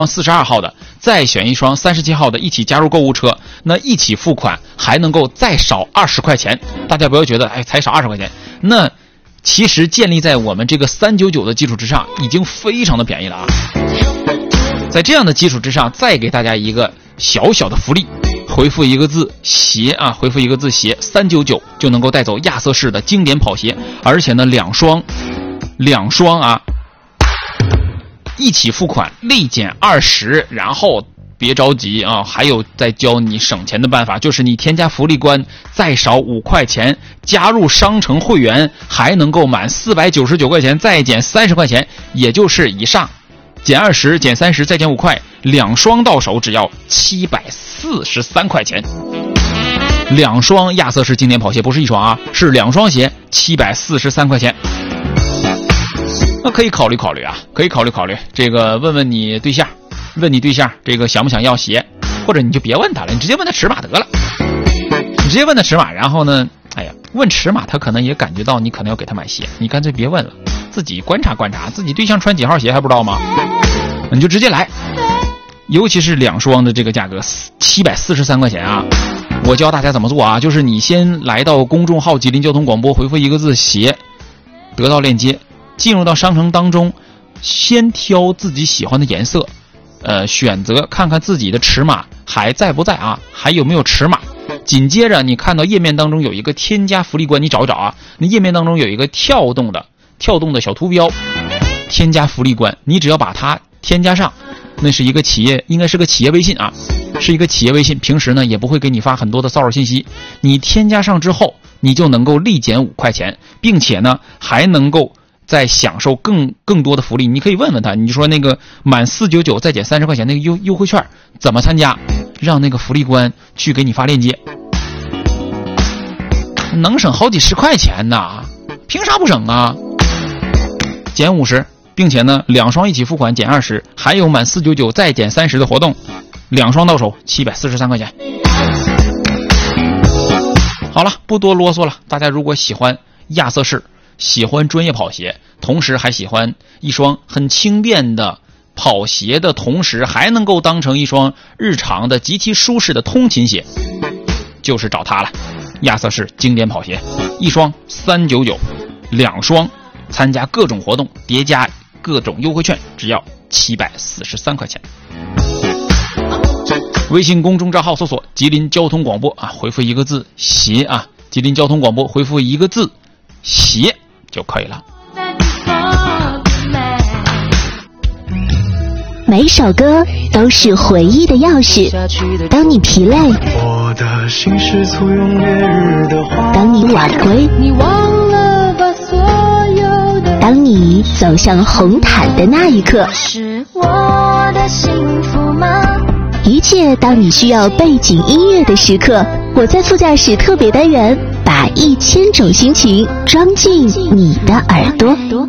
42号的，再选一双37号的，一起加入购物车，那一起付款还能够再少20块钱。大家不要觉得才少20块钱，那其实建立在我们这个399的基础之上，已经非常的便宜了啊。在这样的基础之上，再给大家一个小小的福利，回复一个字鞋啊，回复一个字鞋399就能够带走亚瑟士的经典跑鞋，而且呢两双啊，一起付款立减20，然后别着急啊，还有再教你省钱的办法，就是你添加福利关再少5块钱，加入商城会员还能够满499块钱再减30块钱，也就是以上减20减30再减5块，两双到手只要743块钱。两双亚瑟士经典跑鞋，不是一双啊，是两双鞋，743块钱。那可以考虑考虑啊，可以考虑考虑。这个问你对象这个想不想要鞋，或者你就别问他了，你直接问他尺码得了。你直接问他尺码，然后呢，问尺码他可能也感觉到你可能要给他买鞋，你干脆别问了，自己观察观察，自己对象穿几号鞋还不知道吗？你就直接来。尤其是两双的这个价格743块钱啊！我教大家怎么做啊，就是你先来到公众号吉林交通广播，回复一个字鞋，得到链接，进入到商城当中，先挑自己喜欢的颜色，选择看看自己的尺码还在不在啊，还有没有尺码。紧接着你看到页面当中有一个添加福利关，你找一找啊，那页面当中有一个跳动的小图标，添加福利关，你只要把它添加上，那是一个企业，应该是个企业微信啊，是一个企业微信，平时呢也不会给你发很多的骚扰信息，你添加上之后，你就能够立减5块钱，并且呢还能够再享受更多的福利。你可以问问他，你就说那个满499再减30块钱那个优惠券怎么参加，让那个福利官去给你发链接，能省好几十块钱呢，凭啥不省啊？减50，并且呢两双一起付款减20，还有满499再减30的活动，两双到手743块钱。好了，不多啰嗦了，大家如果喜欢亚瑟士，喜欢专业跑鞋，同时还喜欢一双很轻便的跑鞋的同时还能够当成一双日常的极其舒适的通勤鞋，就是找它了。亚瑟士经典跑鞋，一双399，两双参加各种活动叠加各种优惠券，只要743块钱。微信公众账号搜索吉林交通广播啊，回复一个字鞋啊，吉林交通广播回复一个字鞋就可以了。 每首歌都是回忆的钥匙，当你疲累， 我的心是簇拥烈日的花， 当你晚归， 你忘了把所有的， 当你走向红毯的那一刻， 是我的幸福吗？ 一切当你需要背景音乐的时刻，我在副驾驶特别单元把1000种心情装进你的耳朵。